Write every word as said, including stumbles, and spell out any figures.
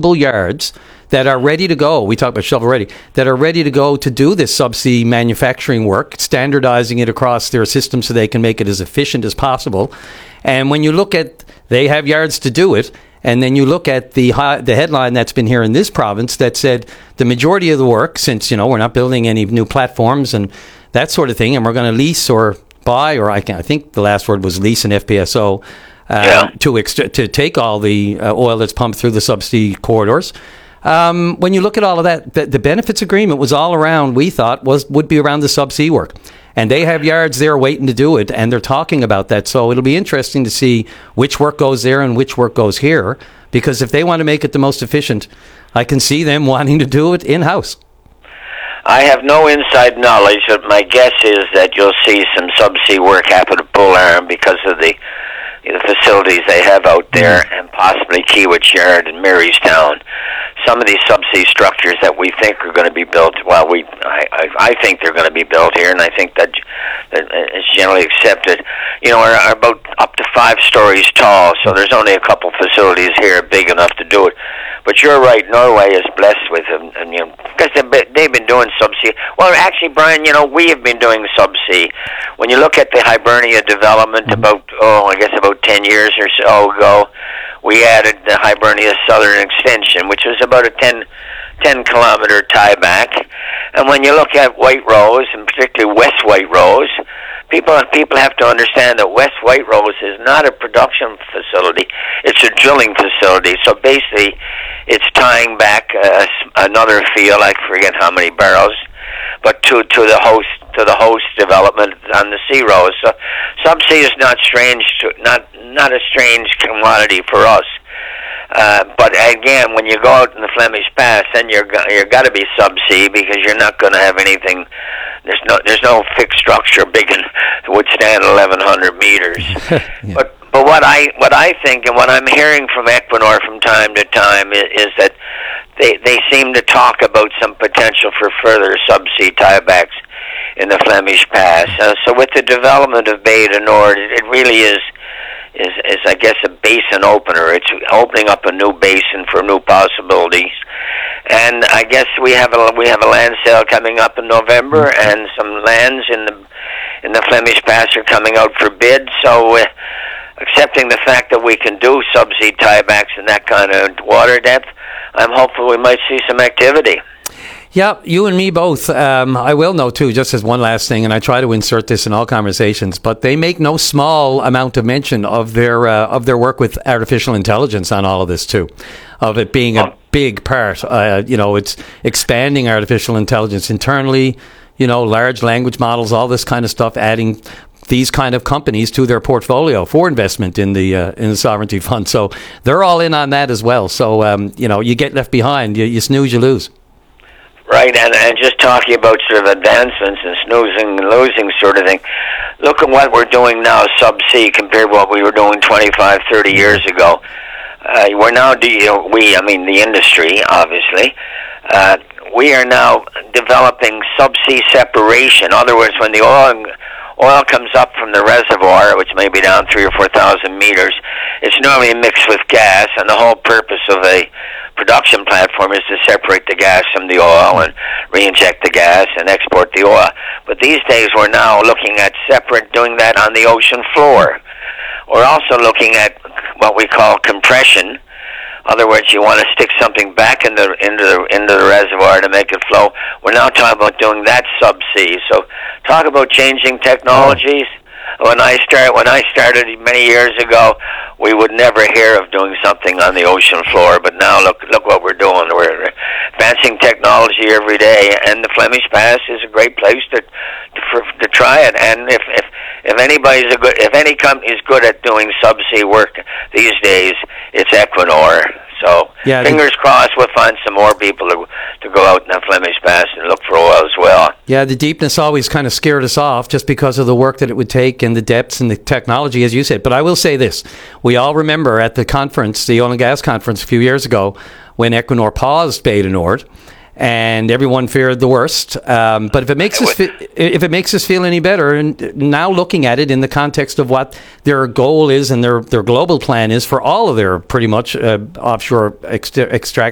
buildable yards that are ready to go. We talked about shovel ready, that are ready to go to do this subsea manufacturing work, standardizing it across their system so they can make it as efficient as possible. And when you look at, they have yards to do it, and then you look at the high, the headline that's been here in this province that said the majority of the work, since, you know, we're not building any new platforms and that sort of thing, and we're going to lease or buy, or I, can, I think the last word was lease an F P S O, uh, yeah. to, ex- to take all the uh, oil that's pumped through the subsea corridors. Um, when you look at all of that, the, the benefits agreement was all around, we thought, was would be around the subsea work. And they have yards there waiting to do it, and they're talking about that. So it'll be interesting to see which work goes there and which work goes here, because if they want to make it the most efficient, I can see them wanting to do it in-house. I have no inside knowledge, but my guess is that you'll see some subsea work happen at Bull Arm because of the, the facilities they have out there, mm-hmm. and possibly Kiewit Yard and Marystown. Some of these subsea structures that we think are going to be built, well, we I, I, I think they're going to be built here, and I think that, that it's generally accepted, you know, are, are about up to five stories tall, so there's only a couple facilities here big enough to do it. But you're right, Norway is blessed with them, and, you know, because they've been, they've been doing subsea. Well, actually, Brian, you know, we have been doing subsea. When you look at the Hibernia development about, oh, I guess about ten years or so ago, we added the Hibernia Southern Extension, which was about a ten, ten kilometer tieback. And when you look at White Rose, and particularly West White Rose, people people have to understand that West White Rose is not a production facility; it's a drilling facility. So basically, it's tying back uh, another field. I forget how many barrels, but to to the host to the host development on the Sea Rose. So subsea is not strange, to, not not a strange commodity for us. Uh, but again, when you go out in the Flemish Pass, then you're you're got to be subsea because you're not going to have anything. There's no there's no fixed structure big enough to withstand eleven hundred meters. yeah. But but what I what I think and what I'm hearing from Equinor from time to time is, is that they they seem to talk about some potential for further subsea tiebacks in the Flemish Pass. Uh, so with the development of Bay du Nord, it, it really is. Is, is I guess a basin opener. It's opening up a new basin for new possibilities, and I guess we have a we have a land sale coming up in November, and some lands in the in the Flemish Pass are coming out for bid. So, uh, accepting the fact that we can do subsea tiebacks in that kind of water depth, I'm hopeful we might see some activity. Yeah, you and me both. Um, I will know, too, just as one last thing, and I try to insert this in all conversations, but they make no small amount of mention of their uh, of their work with artificial intelligence on all of this, too, of it being a big part. Uh, you know, it's expanding artificial intelligence internally, you know, large language models, all this kind of stuff, adding these kind of companies to their portfolio for investment in the uh, in the sovereignty fund. So they're all in on that as well. So, um, you know, you get left behind. You, you snooze, you lose. Right, and, and just talking about sort of advancements and snoozing and losing sort of thing, look at what we're doing now subsea compared to what we were doing twenty-five, thirty years ago. Uh, we're now, you know, we, I mean the industry, obviously, uh, we are now developing subsea separation. In other words, when the oil oil comes up from the reservoir, which may be down three or four thousand meters, it's normally mixed with gas, and the whole purpose of a production platform is to separate the gas from the oil and re-inject the gas and export the oil. But these days we're now looking at separate, doing that on the ocean floor. We're also looking at what we call compression. In other words, you want to stick something back in the, into the into the reservoir to make it flow. We're now talking about doing that subsea. So talk about changing technologies. When I start, when I started many years ago, we would never hear of doing something on the ocean floor. But now, look, look what we're doing. We're advancing technology every day, and the Flemish Pass is a great place to to, for, to try it. And if if if anybody's a good, if any company is good at doing subsea work these days, it's Equinor. So yeah, fingers the, crossed, we'll find some more people to to go out in the Flemish Pass and look for oil as well. Yeah, the deepness always kind of scared us off just because of the work that it would take and the depths and the technology, as you said. But I will say this. We all remember at the conference, the oil and gas conference a few years ago, when Equinor paused Bay du Nord, and everyone feared the worst. Um, but if it makes us fi- if it makes us feel any better, and now looking at it in the context of what their goal is and their, their global plan is for all of their pretty much uh, offshore ext- extraction